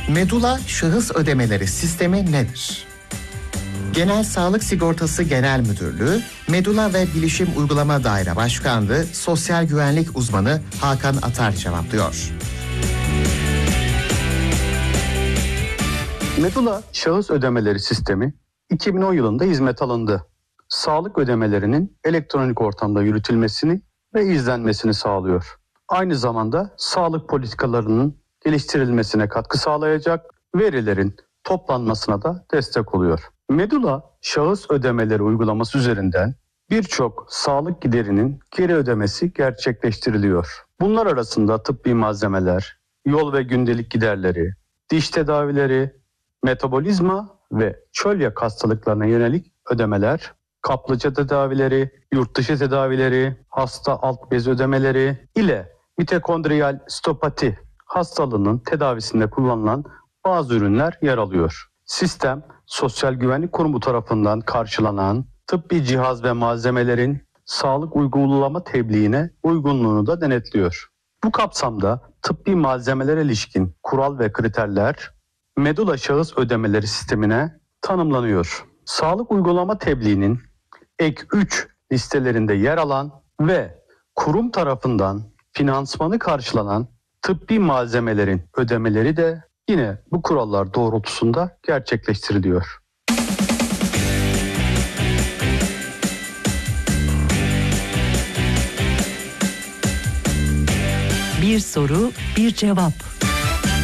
Medula şahıs ödemeleri sistemi nedir? Genel Sağlık Sigortası Genel Müdürlüğü, Medula ve Bilişim Uygulama Daire Başkanlığı Sosyal Güvenlik Uzmanı Hakan Atar cevaplıyor. Medula şahıs ödemeleri sistemi 2010 yılında hizmet alındı. Sağlık ödemelerinin elektronik ortamda yürütülmesini ve izlenmesini sağlıyor. Aynı zamanda sağlık politikalarının geliştirilmesine katkı sağlayacak, verilerin toplanmasına da destek oluyor. Medula şahıs ödemeleri uygulaması üzerinden birçok sağlık giderinin geri ödemesi gerçekleştiriliyor. Bunlar arasında tıbbi malzemeler, yol ve gündelik giderleri, diş tedavileri, metabolizma ve çölyak hastalıklarına yönelik ödemeler, kaplıca tedavileri, yurt dışı tedavileri, hasta alt bez ödemeleri ile mitokondriyal sitopati hastalığının tedavisinde kullanılan bazı ürünler yer alıyor. Sistem, Sosyal Güvenlik Kurumu tarafından karşılanan tıbbi cihaz ve malzemelerin sağlık uygulama tebliğine uygunluğunu da denetliyor. Bu kapsamda tıbbi malzemelere ilişkin kural ve kriterler Medula şahıs ödemeleri sistemine tanımlanıyor. Sağlık uygulama tebliğinin ek 3 listelerinde yer alan ve kurum tarafından finansmanı karşılanan tıbbi malzemelerin ödemeleri de yine bu kurallar doğrultusunda gerçekleştiriliyor. Bir soru, bir cevap.